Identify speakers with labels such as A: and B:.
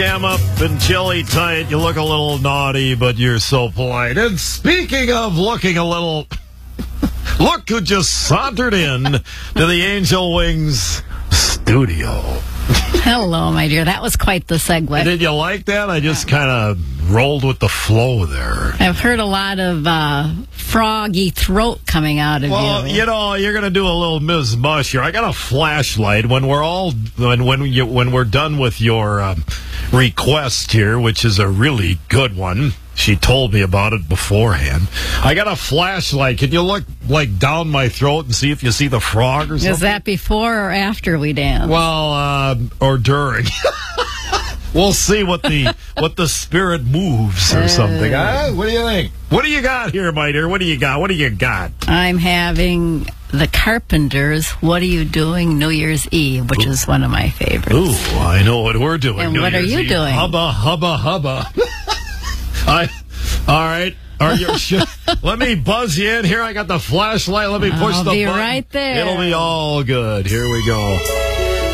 A: Jam up and chilly tight. You look a little naughty, but you're so polite. And speaking of looking a little... Look who just sauntered in to the Angel Wings studio.
B: Hello, my dear. That was quite the segue.
A: Did you like that? I just kind of rolled with the flow there.
B: I've heard a lot of froggy throat coming out of you.
A: Well, you know, you're going to do a little Ms. Mush here. I got a flashlight. When we're done with your request here, which is a really good one. She told me about it beforehand. I got a flashlight. Can you look like down my throat and see if you see the frog or something?
B: Is that before or after we dance?
A: Well, or during. We'll see what the spirit moves or something. What do you think? What do you got here, my dear? What do you got? What do you got?
B: I'm having the Carpenters, What Are You Doing New Year's Eve, which is one of my favorites.
A: Ooh, I know what we're doing.
B: And
A: New
B: what
A: Year's
B: are you
A: Eve.
B: doing?
A: Hubba, hubba, hubba. All right. Are you sure? Let me buzz you in here. I got the flashlight. Let me push the button.
B: I'll be right there.
A: It'll be all good. Here we go.